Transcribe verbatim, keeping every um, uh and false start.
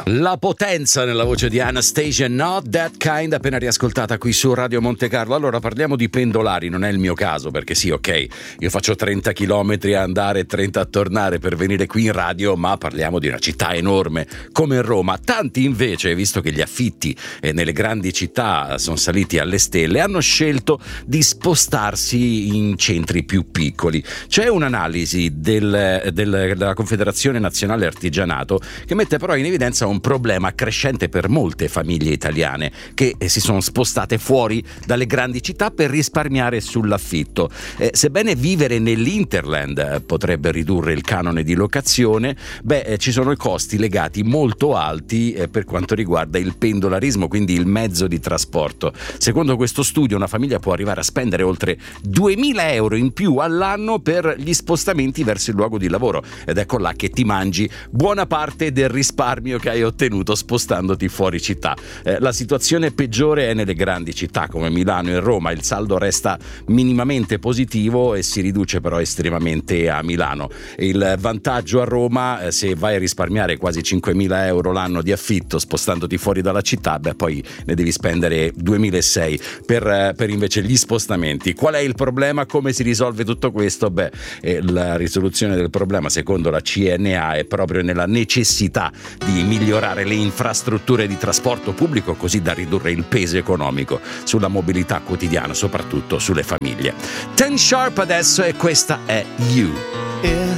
La potenza nella voce di Anastasia, Not That Kind, appena riascoltata qui su Radio Monte Carlo. Allora parliamo di pendolari, non è il mio caso perché sì, ok, io faccio trenta chilometri a andare e trenta a tornare per venire qui in radio, ma parliamo di una città enorme come Roma. Tanti invece, visto che gli affitti eh, nelle grandi città sono saliti alle stelle, hanno scelto di spostarsi in centri più piccoli. C'è un'analisi del, del, della Confederazione Nazionale Artigianato che mette però in evidenza un un problema crescente per molte famiglie italiane che si sono spostate fuori dalle grandi città per risparmiare sull'affitto. Eh, sebbene vivere nell'Interland potrebbe ridurre il canone di locazione, beh, eh, ci sono i costi legati molto alti eh, per quanto riguarda il pendolarismo, quindi il mezzo di trasporto. Secondo questo studio una famiglia può arrivare a spendere oltre duemila euro in più all'anno per gli spostamenti verso il luogo di lavoro, ed ecco là che ti mangi buona parte del risparmio che hai ottenuto spostandoti fuori città. Eh, la situazione peggiore è nelle grandi città come Milano e Roma. Il saldo resta minimamente positivo e si riduce però estremamente a Milano. Il vantaggio a Roma, eh, se vai a risparmiare quasi cinquemila euro l'anno di affitto spostandoti fuori dalla città, beh poi ne devi spendere duemilaseicento per, eh, per invece gli spostamenti. Qual è il problema? Come si risolve tutto questo? Beh, eh, la risoluzione del problema secondo la C N A è proprio nella necessità di migliorare le infrastrutture di trasporto pubblico, così da ridurre il peso economico sulla mobilità quotidiana, soprattutto sulle famiglie. Ten Sharp adesso, e questa è You.